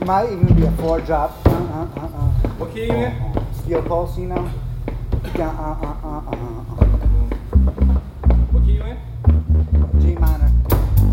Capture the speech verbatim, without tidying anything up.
might even be a four drop. Uh, uh, uh, uh. What key you in? Steel pulse, you know? Uh, uh, uh, uh, uh, uh.